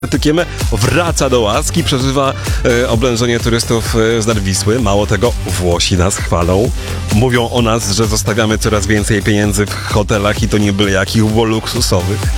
Tykiem wraca do łaski, przeżywa oblężenie turystów z nad Wisły. Mało tego, Włosi nas chwalą. Mówią o nas, że zostawiamy coraz więcej pieniędzy w hotelach i to nie byle jakich, bo luksusowych.